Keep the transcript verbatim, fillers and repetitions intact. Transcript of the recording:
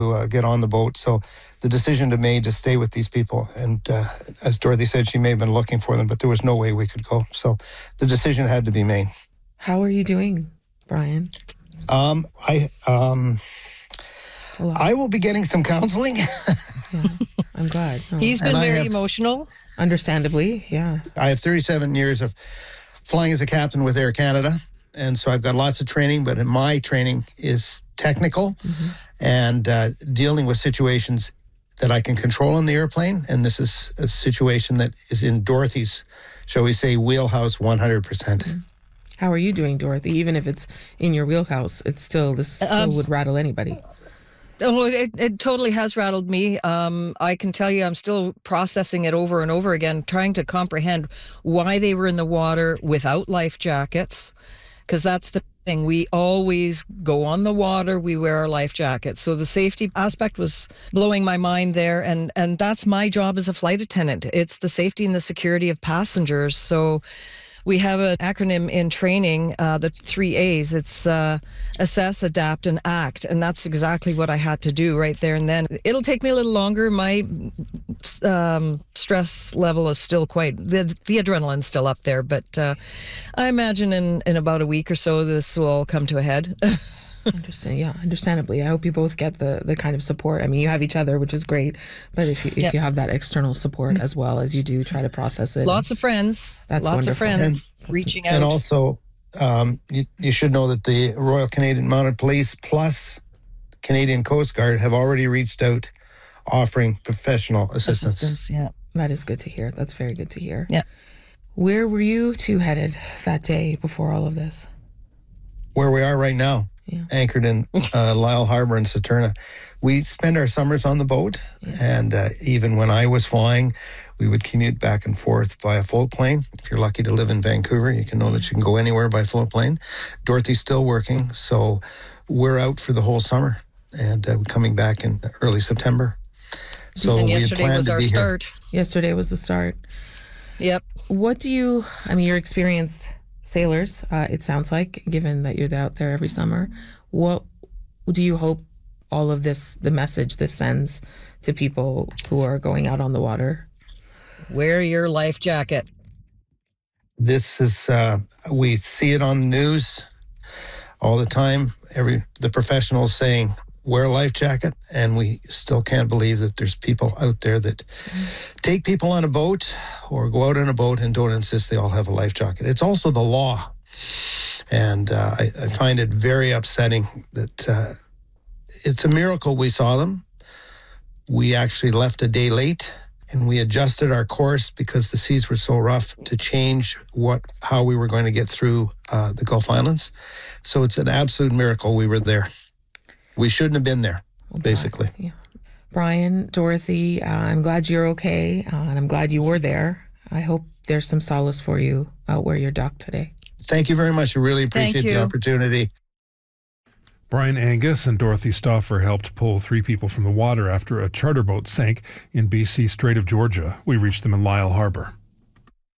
to uh, get on the boat. So the decision to made to stay with these people. And uh, as Dorothy said, she may have been looking for them, but there was no way we could go. So the decision had to be made. How are you doing, Brian? Um, I um, I will be getting some counseling. Yeah, I'm glad. Oh. He's been And very have, emotional. Understandably, yeah. I have thirty-seven years of flying as a captain with Air Canada. And so I've got lots of training, but my training is technical mm-hmm. and uh, dealing with situations that I can control in the airplane. And this is a situation that is in Dorothy's, shall we say, wheelhouse one hundred percent. Mm-hmm. How are you doing, Dorothy? Even if it's in your wheelhouse, it's still, this still um, would rattle anybody. Oh, it, it totally has rattled me. Um, I can tell you I'm still processing it over and over again, trying to comprehend why they were in the water without life jackets, because that's the thing. We always go on the water, we wear our life jackets. So the safety aspect was blowing my mind there, and, and that's my job as a flight attendant. It's the safety and the security of passengers. So we have an acronym in training, uh, the three A's. It's uh, assess, adapt, and act. And that's exactly what I had to do right there and then. It'll take me a little longer. My um, stress level is still quite, the, the adrenaline's still up there. But uh, I imagine in, in about a week or so, this will all come to a head. Understand, yeah, understandably. I hope you both get the, the kind of support. I mean, you have each other, which is great, but if you if yep. you have that external support as well as you do try to process it. Lots of friends. That's Lots wonderful. of friends and, reaching and out. And also, um, you, you should know that the Royal Canadian Mounted Police plus Canadian Coast Guard have already reached out offering professional assistance. Assistance, yeah. That is good to hear. That's very good to hear. Yeah. Where were you two headed that day before all of this? Where we are right now. Yeah. Anchored in uh, Lisle Harbor in Saturna. We spend our summers on the boat, yeah. and uh, even when I was flying, we would commute back and forth by a float plane. If you're lucky to live in Vancouver, you can know that you can go anywhere by float plane. Dorothy's still working, so we're out for the whole summer, and uh, we're coming back in early September. So and we yesterday had was to our be start. Here. Yesterday was the start. Yep. What do you, I mean, you're experienced sailors, uh, it sounds like, given that you're out there every summer. What do you hope all of this, the message this sends to people who are going out on the water? Wear your life jacket. This is, uh, we see it on the news all the time. Every the professionals saying, wear a life jacket, and we still can't believe that there's people out there that mm. take people on a boat or go out on a boat and don't insist they all have a life jacket. It's also the law, and uh, I, I find it very upsetting that uh, it's a miracle we saw them. We actually left a day late, and we adjusted our course because the seas were so rough to change what how we were going to get through uh, the Gulf Islands. So it's an absolute miracle we were there. We shouldn't have been there, basically. Yeah. Brian, Dorothy, uh, I'm glad you're okay, uh, and I'm glad you were there. I hope there's some solace for you out where you're docked today. Thank you very much. I really appreciate the opportunity. Brian Angus and Dorothy Stauffer helped pull three people from the water after a charter boat sank in B C Strait of Georgia. We reached them in Lisle Harbor.